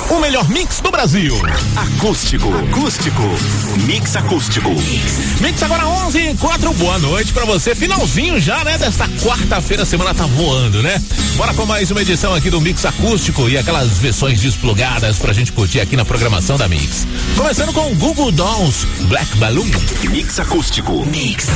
O melhor mix do Brasil. Acústico. Mix acústico. Mix agora 11:04. Boa noite pra você. Finalzinho já, né? Desta quarta-feira, a semana tá voando, né? Bora com mais uma edição aqui do Mix Acústico e aquelas versões desplugadas pra gente curtir aqui na programação da Mix. Começando com Google Dolls, Black Balloon. Mix acústico. Mix.